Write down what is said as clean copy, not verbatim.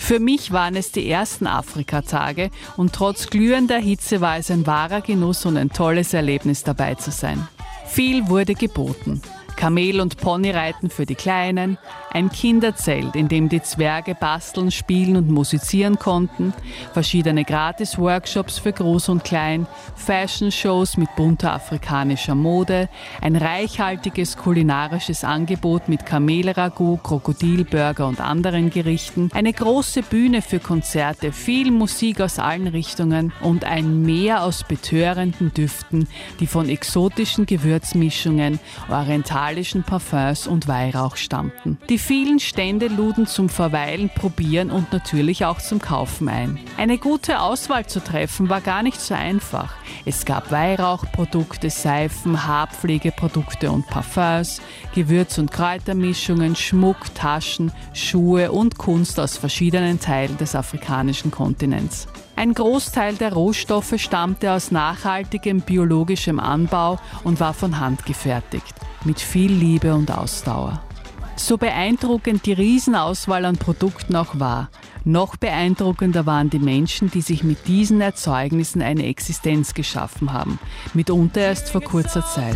Für mich waren es die ersten Afrika-Tage und trotz glühender Hitze war es ein wahrer Genuss und ein tolles Erlebnis dabei zu sein. Viel wurde geboten. Kamel- und Ponyreiten für die Kleinen, ein Kinderzelt, in dem die Zwerge basteln, spielen und musizieren konnten, verschiedene Gratis-Workshops für Groß und Klein, Fashion-Shows mit bunter afrikanischer Mode, ein reichhaltiges kulinarisches Angebot mit Kamelragout, Krokodilburger und anderen Gerichten, eine große Bühne für Konzerte, viel Musik aus allen Richtungen und ein Meer aus betörenden Düften, die von exotischen Gewürzmischungen, orientalischen Parfums und Weihrauch stammten. Die vielen Stände luden zum Verweilen, Probieren und natürlich auch zum Kaufen ein. Eine gute Auswahl zu treffen war gar nicht so einfach. Es gab Weihrauchprodukte, Seifen, Haarpflegeprodukte und Parfums, Gewürz- und Kräutermischungen, Schmuck, Taschen, Schuhe und Kunst aus verschiedenen Teilen des afrikanischen Kontinents. Ein Großteil der Rohstoffe stammte aus nachhaltigem biologischem Anbau und war von Hand gefertigt, mit viel Liebe und Ausdauer. So beeindruckend die Riesenauswahl an Produkten auch war, noch beeindruckender waren die Menschen, die sich mit diesen Erzeugnissen eine Existenz geschaffen haben, mitunter erst vor kurzer Zeit.